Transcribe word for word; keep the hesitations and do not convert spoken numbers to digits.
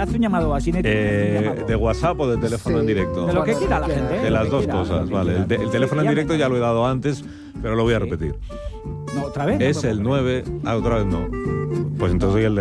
haz un llamado así. Eh, ¿De WhatsApp o de teléfono Sí. en directo? De lo que quiera la gente. De ¿eh? las Lo que dos quiera, cosas, lo que vale. quiera. El, de- el teléfono en Ya directo me- ya lo he dado antes, pero lo voy a Sí. repetir. No, otra vez. Es No, el nueve... Ah, otra vez no. Pues entonces doy el de